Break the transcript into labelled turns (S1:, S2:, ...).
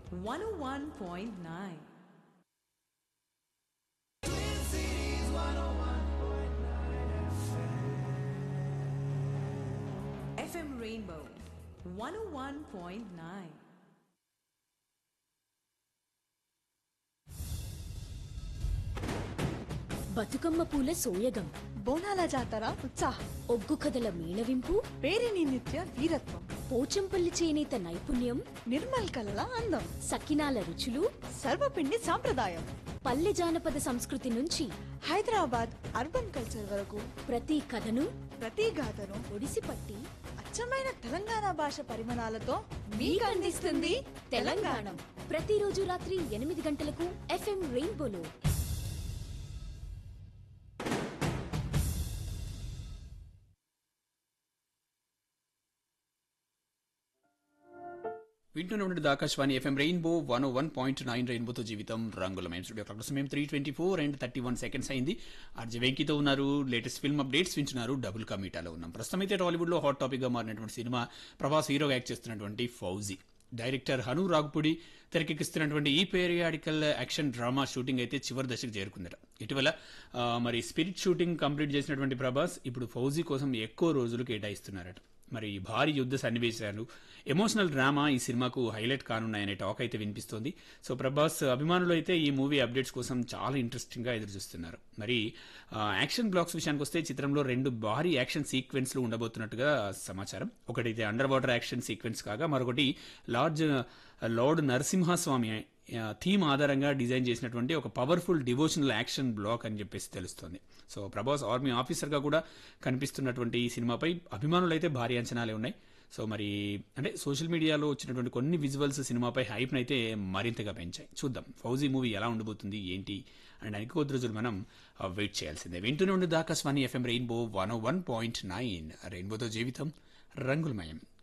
S1: 101.9. FM Rainbow 101.9.
S2: Bathukamma పూల సోయగం,
S3: బోనాల జాతర ఉత్సాహం,
S2: ఒగ్గు కథల మేళవింపు,
S3: పేరిని నిత్య వీరత్వం,
S2: పోచంపల్లి చేనేత నైపుణ్యం,
S3: నిర్మల్ కళల అందం,
S2: సకినాల రుచులు,
S3: సర్వపిండి సాంప్రదాయం,
S2: పల్లె జానపద సంస్కృతి నుంచి
S3: హైదరాబాద్ అర్బన్ కల్చర్ వరకు
S2: ప్రతి కథను,
S3: ప్రతి గాథను
S2: ఒడిసిపట్టి
S3: అచ్చమైన తెలంగాణ భాష పరిమాణాలతో మీకు అందిస్తుంది
S2: తెలంగాణ. ప్రతిరోజు రాత్రి 8 గంటలకు FM రెయిన్బోలో.
S4: వింటూనే ఉండేది ఆకాశవాణి ఎఫ్ఎం రెయిన్బో 101.9 రెయిన్బోతో జీవితం రంగులమయం. స్టూడియో క్లాక్ సమయం 3:24 and 31 seconds అయింది. ఆర్జే వెంకీతో ఉన్నారు. లేటెస్ట్ ఫిల్మ్ అప్డేట్స్ వింటున్నారు. డబుల్ కమీటాలో ఉన్నాం. ప్రస్తుతం అయితే టాలీవుడ్ లో హాట్ టాపిక్ గా మారినటువంటి సినిమా ప్రభాస్ హీరోగా యాక్ట్ చేస్తున్నటువంటి ఫౌజీ. డైరెక్టర్ హను రాఘుపుడి తెరకెక్కిస్తున్నటువంటి ఈ పీరియాడికల్ యాక్షన్ డ్రామా షూటింగ్ అయితే చివరి దశకు చేరుకుందట. ఇటీవల మరి స్పిరిట్ షూటింగ్ కంప్లీట్ చేసినటువంటి ప్రభాస్ ఇప్పుడు ఫౌజీ కోసం ఎక్కువ రోజులు కేటాయిస్తున్నారట. మరి భారీ యుద్ధ సన్నివేశాలు, ఎమోషనల్ డ్రామా ఈ సినిమాకు హైలైట్ కానున్నాయనే టాక్ అయితే వినిపిస్తోంది. సో ప్రభాస్ అభిమానులు అయితే ఈ మూవీ అప్డేట్స్ కోసం చాలా ఇంట్రెస్టింగ్ గా ఎదురు చూస్తున్నారు. మరి యాక్షన్ బ్లాక్స్ విషయానికి వస్తే చిత్రంలో 2 భారీ యాక్షన్ సీక్వెన్స్లు ఉండబోతున్నట్టుగా సమాచారం. ఒకటైతే అండర్ వాటర్ యాక్షన్ సీక్వెన్స్ కాగా మరొకటి లార్డ్ నరసింహస్వామి థీమ్ ఆధారంగా డిజైన్ చేసినటువంటి ఒక పవర్ఫుల్ డివోషనల్ యాక్షన్ బ్లాక్ అని చెప్పేసి తెలుస్తోంది. సో ప్రభాస్ ఆర్మీ ఆఫీసర్ గా కూడా కనిపిస్తున్నటువంటి ఈ సినిమాపై అభిమానులు అయితే భారీ అంచనాలే ఉన్నాయి. సో మరి అంటే సోషల్ మీడియాలో వచ్చినటువంటి కొన్ని విజువల్స్ సినిమాపై హైప్ అయితే మరింతగా పెంచాయి. చూద్దాం ఫౌజీ మూవీ ఎలా ఉండబోతుంది ఏంటి అనడానికి కొద్ది రోజులు మనం వెయిట్ చేయాల్సిందే. వింటూనే ఉండేది ఆకాశవాణి ఎఫ్ఎం రెయిన్బో 101.9 రెయిన్బోతో జీవితం రంగులమయం.